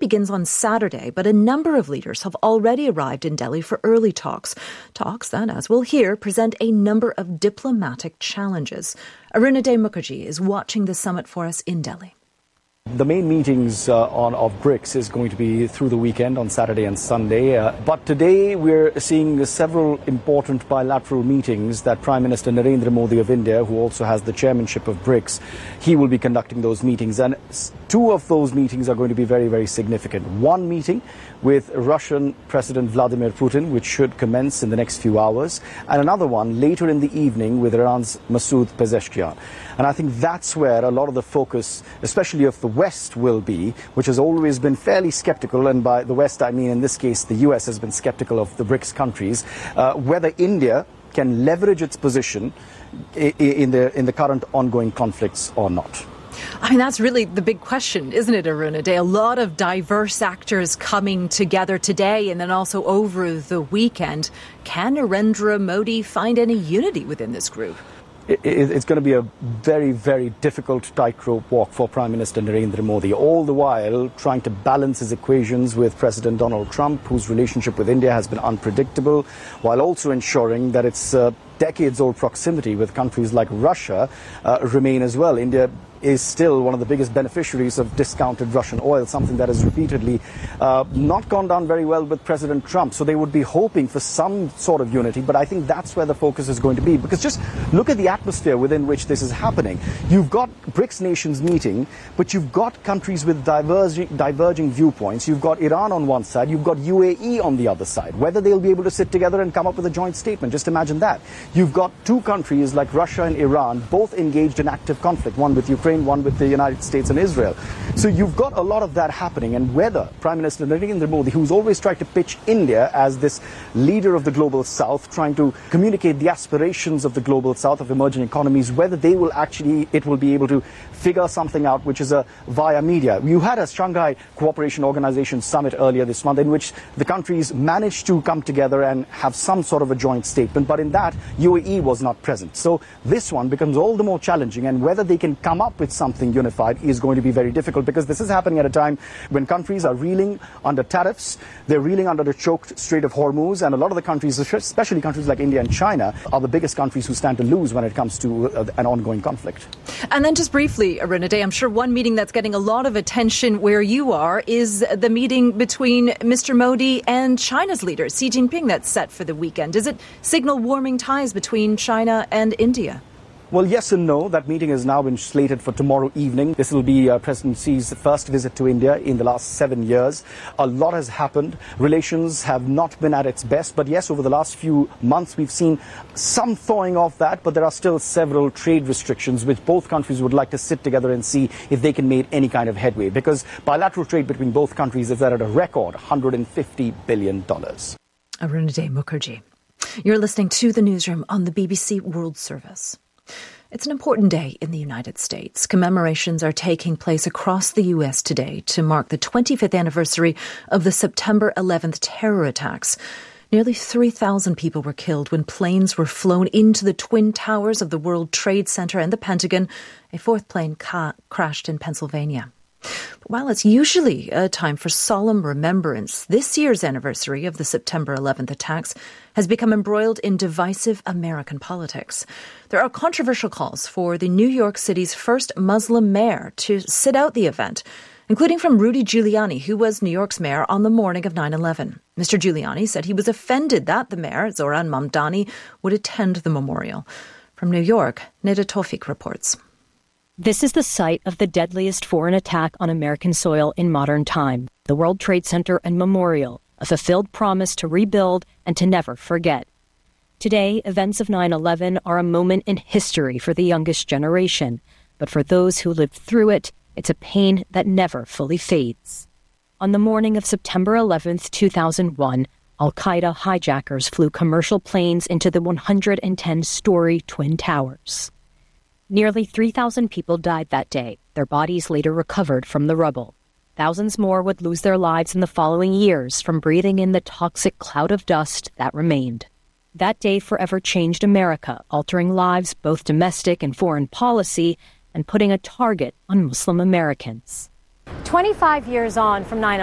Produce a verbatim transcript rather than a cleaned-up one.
begins on Saturday, but a number of leaders have already arrived in Delhi for early talks. Talks that, as we'll hear, present a number of diplomatic challenges. Arunaday Mukherjee is watching the summit for us in Delhi. The main meetings uh, on of BRICS is going to be through the weekend on Saturday and Sunday. Uh, but today we're seeing several important bilateral meetings that Prime Minister Narendra Modi of India, who also has the chairmanship of BRICS, he will be conducting those meetings. And two of those meetings are going to be very, very significant. One meeting with Russian President Vladimir Putin, which should commence in the next few hours, and another one later in the evening with Iran's Masoud Pezeshkian. And I think that's where a lot of the focus, especially of the West, will be, which has always been fairly skeptical, and by the West I mean in this case the U S has been skeptical of the BRICS countries, uh, whether India can leverage its position in the, in the current ongoing conflicts or not. I mean, that's really the big question, isn't it, Arunaday? A lot of diverse actors coming together today and then also over the weekend. Can Narendra Modi find any unity within this group? It's going to be a very, very difficult tightrope walk for Prime Minister Narendra Modi, all the while trying to balance his equations with President Donald Trump, whose relationship with India has been unpredictable, while also ensuring that its uh, decades-old proximity with countries like Russia uh, remain as well. India is still one of the biggest beneficiaries of discounted Russian oil, something that has repeatedly uh, not gone down very well with President Trump. So they would be hoping for some sort of unity, but I think that's where the focus is going to be, because just look at the atmosphere within which this is happening. You've got BRICS nations meeting, but you've got countries with diverging, diverging viewpoints. You've got Iran on one side, you've got U A E on the other side. Whether they'll be able to sit together and come up with a joint statement, just imagine that. You've got two countries like Russia and Iran, both engaged in active conflict, one with Ukraine, one with the United States and Israel. So you've got a lot of that happening, and whether Prime Minister Narendra Modi, who's always tried to pitch India as this leader of the global south, trying to communicate the aspirations of the global south, of emerging economies, whether they will actually, it will be able to figure something out which is a via media. You had a Shanghai Cooperation Organization summit earlier this month in which the countries managed to come together and have some sort of a joint statement, but in that U A E was not present. So this one becomes all the more challenging, and whether they can come up with something unified is going to be very difficult, because this is happening at a time when countries are reeling under tariffs, they're reeling under the choked Strait of Hormuz, and a lot of the countries, especially countries like India and China, are the biggest countries who stand to lose when it comes to uh, an ongoing conflict. And then just briefly, Arunaday, I'm sure one meeting that's getting a lot of attention where you are is the meeting between Mister Modi and China's leader, Xi Jinping, that's set for the weekend. Does it signal warming ties between China and India? Well, yes and no. That meeting has now been slated for tomorrow evening. This will be uh, President Xi's first visit to India in the last seven years. A lot has happened. Relations have not been at its best. But yes, over the last few months, we've seen some thawing of that. But there are still several trade restrictions which both countries would like to sit together and see if they can make any kind of headway. Because bilateral trade between both countries is at a record one hundred fifty billion dollars. Arunaday Mukherjee. You're listening to The Newsroom on the B B C World Service. It's an important day in the United States. Commemorations are taking place across the U S today to mark the twenty-fifth anniversary of the September eleventh terror attacks. Nearly three thousand people were killed when planes were flown into the Twin Towers of the World Trade Center and the Pentagon. A fourth plane ca- crashed in Pennsylvania. But while it's usually a time for solemn remembrance, this year's anniversary of the September eleventh attacks has become embroiled in divisive American politics. There are controversial calls for the New York City's first Muslim mayor to sit out the event, including from Rudy Giuliani, who was New York's mayor on the morning of nine eleven. Mister Giuliani said he was offended that the mayor, Zoran Mamdani, would attend the memorial. From New York, Nida Tawfiq reports. This is the site of the deadliest foreign attack on American soil in modern time, the World Trade Center and Memorial, a fulfilled promise to rebuild and to never forget. Today, events of nine eleven are a moment in history for the youngest generation, but for those who lived through it, it's a pain that never fully fades. On the morning of September eleventh, two thousand one, Al-Qaeda hijackers flew commercial planes into the one hundred ten-story Twin Towers. Nearly three thousand people died that day, their bodies later recovered from the rubble. Thousands more would lose their lives in the following years from breathing in the toxic cloud of dust that remained. That day forever changed America, altering lives, both domestic and foreign policy, and putting a target on Muslim Americans. twenty-five years on from nine